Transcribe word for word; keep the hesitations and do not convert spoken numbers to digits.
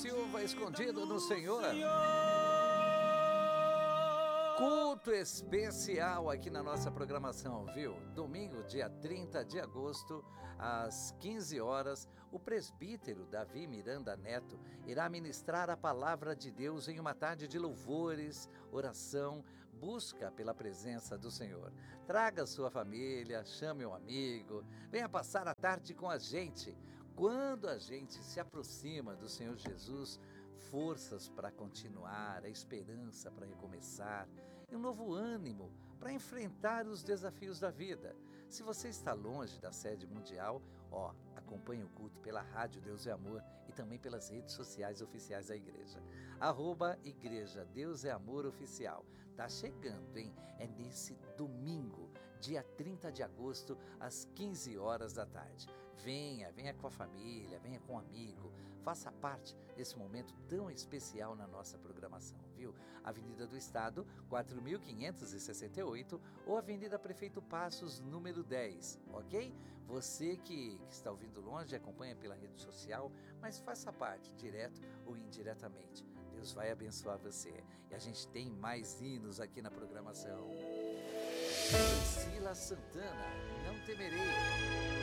Silva, Escondido no Senhor. Culto especial aqui na nossa programação, viu? Domingo, dia trinta de agosto, às quinze horas, o presbítero Davi Miranda Neto irá ministrar a palavra de Deus em uma tarde de louvores, oração, busca pela presença do Senhor. Traga sua família, chame um amigo, venha passar a tarde com a gente. Quando a gente se aproxima do Senhor Jesus, forças para continuar, a esperança para recomeçar e um novo ânimo para enfrentar os desafios da vida. Se você está longe da sede mundial, ó, acompanhe o culto pela Rádio Deus é Amor e também pelas redes sociais oficiais da igreja. Arroba Igreja Deus é Amor Oficial. Tá chegando, hein? É nesse domingo, dia trinta de agosto, às quinze horas da tarde. Venha, venha com a família, venha com um amigo, faça parte desse momento tão especial na nossa programação, viu? Avenida do Estado, quatro mil quinhentos e sessenta e oito ou Avenida Prefeito Passos, número dez, ok? Você que, que está ouvindo longe, acompanha pela rede social, mas faça parte, direto ou indiretamente. Deus vai abençoar você. E a gente tem mais hinos aqui na programação. Priscila Santana, Não Temerei.